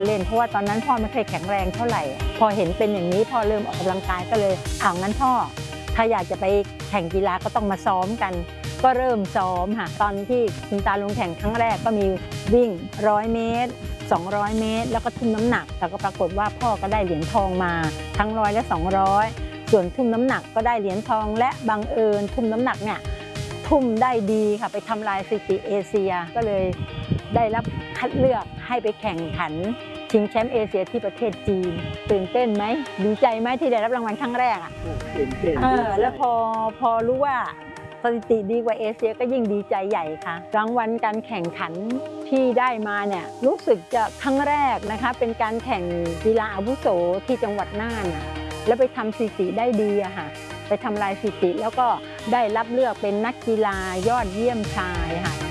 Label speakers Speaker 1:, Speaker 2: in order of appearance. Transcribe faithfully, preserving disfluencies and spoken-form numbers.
Speaker 1: เล่นเพราะว่าตอนนั้นพ่อไม่เคยแข็งแรงเท่าไหร่พอเห็นเป็นอย่างนี้พ่อเริ่มออกกำลังกายก็เลยเอางั้นพ่อถ้าอยากจะไปแข่งกีฬาก็ต้องมาซ้อมกันก็เริ่มซ้อมค่ะตอนที่คุณตาลงแข่งครั้งแรกก็มีวิ่งร้อยเมตรสองร้อยเมตรแล้วก็ทุ่มน้ำหนักแต่ก็ปรากฏว่าพ่อก็ได้เหรียญทองมาทั้งร้อยและสองร้อยส่วนทุ่มน้ำหนักก็ได้เหรียญทองและบังเอิญทุ่มน้ำหนักเนี่ยทุ่มได้ดีค่ะไปทำลายสถิติเอเชียก็เลยได้รับคัดเลือกให้ไปแข่งขันชิงแชมป์เอเชียที่ประเทศจีนตื่นเต้นไหมดีใจไหมที่ได้รับรางวัลครั้งแรกอ่ะตื่นเต้นเออแล้วพอพอรู้ว่าสถิติดีกว่าเอเชียก็ยิ่งดีใจใหญ่ค่ะรางวัลการแข่งขันที่ได้มาเนี่ยรู้สึกจะครั้งแรกนะคะเป็นการแข่งกีฬาอาวุโสที่จังหวัดน่านแล้วไปทำสถิติได้ดีอะค่ะไปทำลายสถิติแล้วก็ได้รับเลือกเป็นนักกีฬายอดเยี่ยมชายค่ะ